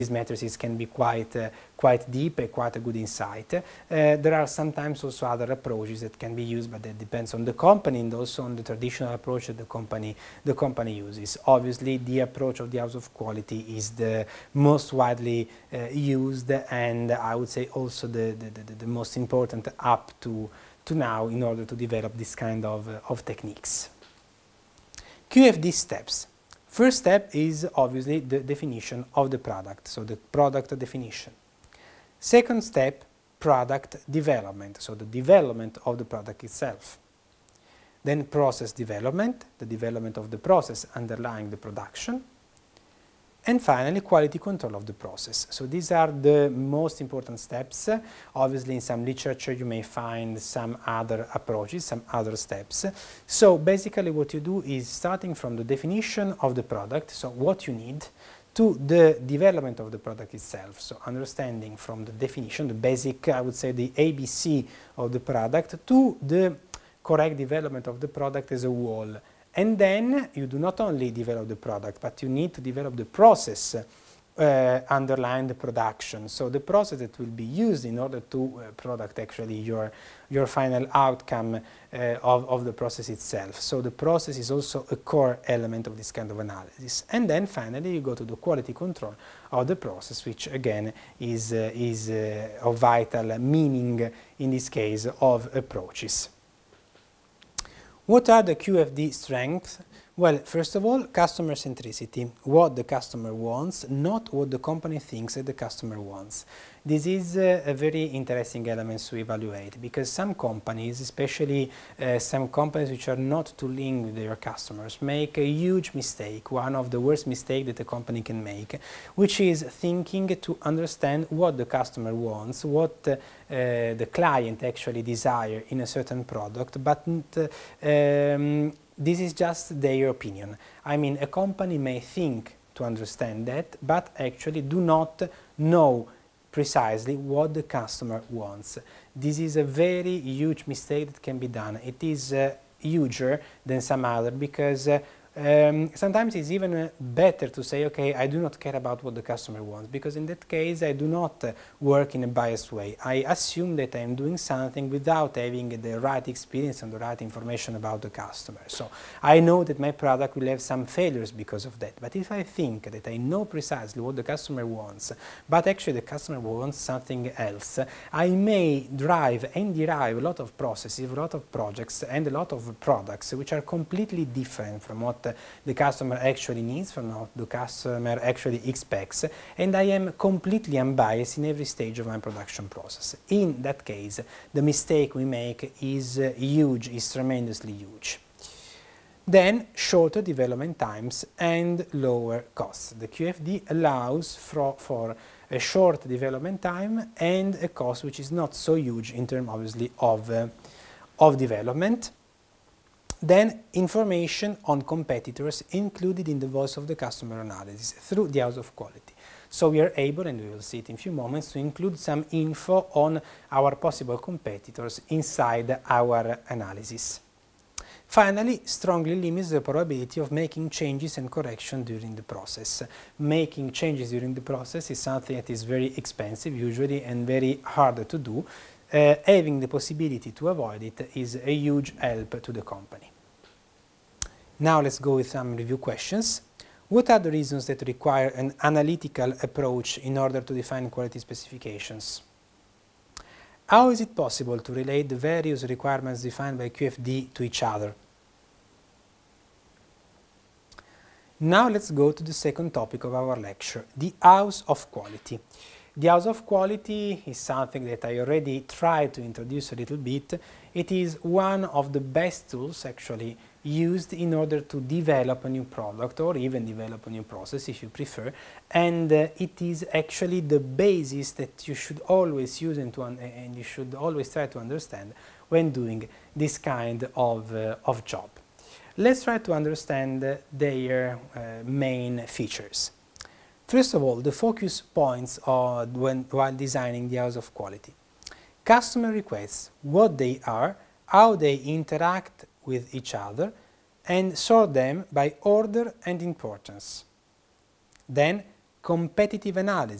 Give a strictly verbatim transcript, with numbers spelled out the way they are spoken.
these matrices can be quite, uh, quite deep and quite a good insight. Uh, there are sometimes also other approaches that can be used, but that depends on the company and also on the traditional approach that the company, the company uses. Obviously, the approach of the House of Quality is the most widely uh, used, and I would say also the, the, the, the most important up to, to now in order to develop this kind of, uh, of techniques. Q F D steps. First step is obviously the definition of the product, so the product definition. Second step, product development, so the development of the product itself. Then process development, the development of the process underlying the production. And finally, quality control of the process. So these are the most important steps. Obviously, in some literature, you may find some other approaches, some other steps. So basically, what you do is starting from the definition of the product, so what you need, to the development of the product itself. So understanding from the definition, the basic, I would say, the A B C of the product, to the correct development of the product as a whole. And then you do not only develop the product, but you need to develop the process uh, underlying the production. So the process that will be used in order to uh, product actually your, your final outcome uh, of, of the process itself. So the process is also a core element of this kind of analysis. And then finally you go to the quality control of the process, which again is, uh, is uh, of vital meaning in this case of approaches. What are the Q F D strengths? Well, first of all, customer centricity, what the customer wants, not what the company thinks that the customer wants. This is uh, a very interesting element to evaluate, because some companies, especially uh, some companies which are not too linked with their customers, make a huge mistake, one of the worst mistakes that a company can make, which is thinking to understand what the customer wants, what uh, uh, the client actually desires in a certain product, but uh, um, this is just their opinion. I mean, a company may think to understand that, but actually do not know precisely what the customer wants. This is a very huge mistake that can be done. It is uh, huger than some other, because uh, um, sometimes it's even uh, better to say, okay, I do not care about what the customer wants, because in that case I do not uh, work in a biased way. I assume that I am doing something without having the right experience and the right information about the customer. So I know that my product will have some failures because of that. But if I think that I know precisely what the customer wants, but actually the customer wants something else, I may drive and derive a lot of processes, a lot of projects and a lot of products which are completely different from what the customer actually needs, from what the customer actually expects, and I am completely unbiased in every stage of my production process. In that case, the mistake we make is uh, huge, is tremendously huge. Then, shorter development times and lower costs. The Q F D allows for, for a short development time and a cost which is not so huge in terms, obviously, of, uh, of development. Then information on competitors included in the voice of the customer analysis through the House of Quality. So we are able, and we will see it in a few moments, to include some info on our possible competitors inside our analysis. Finally, strongly limits the probability of making changes and correction during the process. Making changes during the process is something that is very expensive usually and very hard to do. Uh, having the possibility to avoid it is a huge help to the company. Now let's go with some review questions. What are the reasons that require an analytical approach in order to define quality specifications? How is it possible to relate the various requirements defined by Q F D to each other? Now let's go to the second topic of our lecture, the House of Quality. The House of Quality is something that I already tried to introduce a little bit. It is one of the best tools actually used in order to develop a new product or even develop a new process if you prefer, and uh, it is actually the basis that you should always use and, to un and you should always try to understand when doing this kind of, uh, of job. Let's try to understand uh, their uh, main features. First of all, the focus points are when, while designing the House of Quality. Customer requests, what they are, how they interact with each other, and sort them by order and importance. Then, competitive analysis.